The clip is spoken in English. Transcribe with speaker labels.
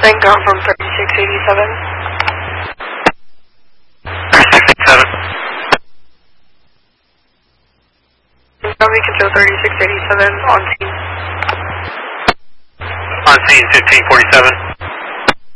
Speaker 1: CENTCOM from 3687.
Speaker 2: 3687.
Speaker 1: CENTCOM, you can show 3687 on scene.
Speaker 2: On scene 1547.